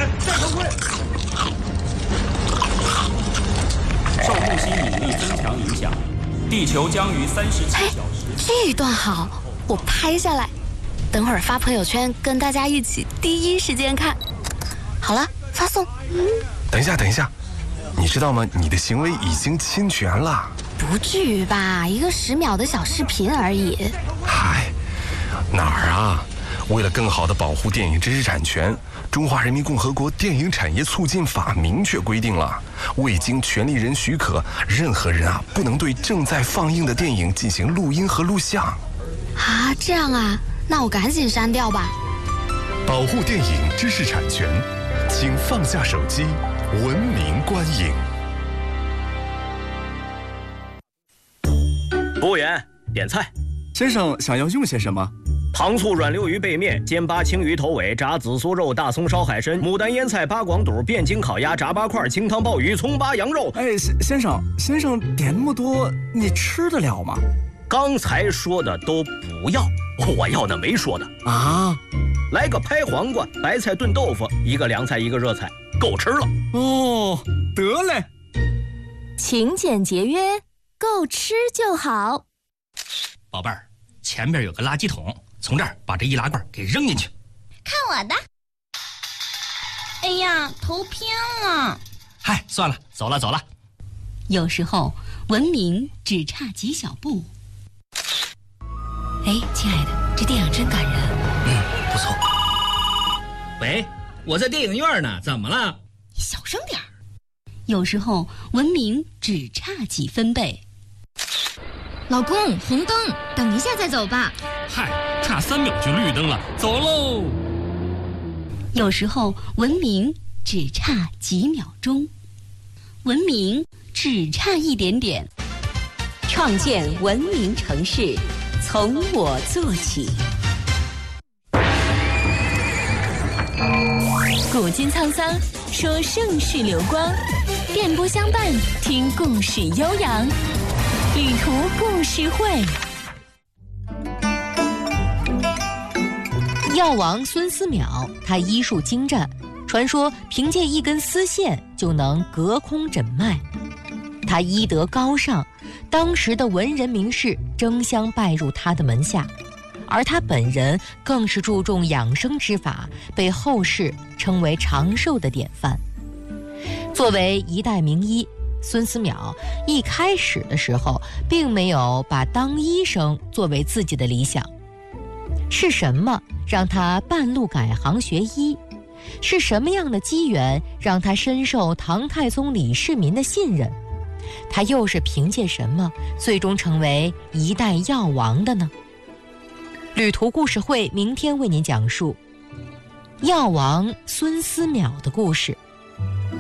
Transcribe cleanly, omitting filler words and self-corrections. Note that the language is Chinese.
戴头盔。受木星引力增强影响，地球将于37小时。 这一段好，我拍下来，等会儿发朋友圈，跟大家一起第一时间看。好了，发送。 等一下，你知道吗？你的行为已经侵权了。 不至于吧？一个10秒的小视频而已。 嗨，哪儿啊？为了更好地保护电影知识产权，中华人民共和国电影产业促进法明确规定了，未经权利人许可，任何人不能对正在放映的电影进行录音和录像。 啊，这样啊？那我赶紧删掉吧。 保护电影知识产权，请放下手机，文明观影。 服务员，点菜。 先生想要用些什么？ 糖醋软溜鱼背面、煎巴青鱼头尾、炸紫苏肉、大葱烧海参、牡丹腌菜、八广肚、汴京烤鸭、炸八块、清汤鲍鱼、葱巴羊肉。 哎，先生点那么多，你吃得了吗？ 刚才说的都不要，我要那没说的啊。 来个拍黄瓜、白菜炖豆腐，一个凉菜一个热菜，够吃了。 哦，得嘞。 勤俭节约，够吃就好。 宝贝儿，前面有个垃圾桶，从这儿把这易拉罐给扔进去。 看我的！哎呀，头偏了。 嗨，算了，走了。 有时候文明只差几小步。哎，亲爱的，这电影真感人。 不错。喂，我在电影院呢，怎么了？ 你小声点儿。 有时候文明只差几分贝。 老公，红灯，等一下再走吧。 嗨，差3秒就绿灯了，走喽。 有时候文明只差几秒钟，文明只差一点点。创建文明城市，从我做起。古今沧桑，说盛世流光；电波相伴，听故事悠扬。旅途故事会。 药王孙思邈，他医术精湛，传说凭借一根丝线就能隔空诊脉。他医德高尚，当时的文人名士争相拜入他的门下，而他本人更是注重养生之法，被后世称为长寿的典范。作为一代名医，孙思邈一开始的时候并没有把当医生作为自己的理想。是什么让他半路改行学医？是什么样的机缘让他深受唐太宗李世民的信任？他又是凭借什么最终成为一代药王的呢？旅途故事会明天为您讲述药王孙思邈的故事。